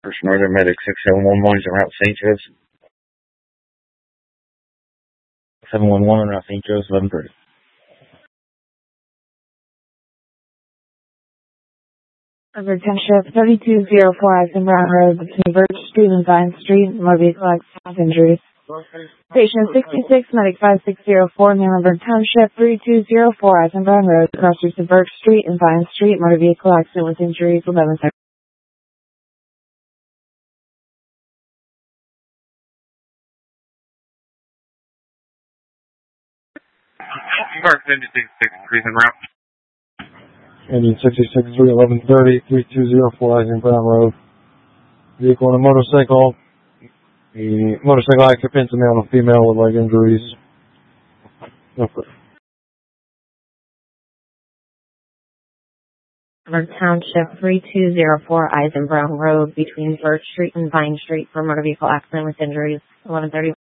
First Northern Medic 6711 is en route St. Joseph. 711 en route St. Joseph 1130. Over 10 shift 3204 Eisen Brown Road between Birch Street and Vine Street, motor vehicle accident injuries. Patient 66, medic 5604, Muhlenberg Township 3204 Eisen Brown Road, across streets of Birch Street and Vine Street, motor vehicle accident with injuries 1130. Park 56, en route. Indian 66 1130, 3204 Eisen Brown Road. Vehicle on a motorcycle. The motorcycle occupant, a male and a female with leg injuries. Okay. Township 3204 Eisen Brown Road between Birch Street and Vine Street for motor vehicle accident with injuries 1130.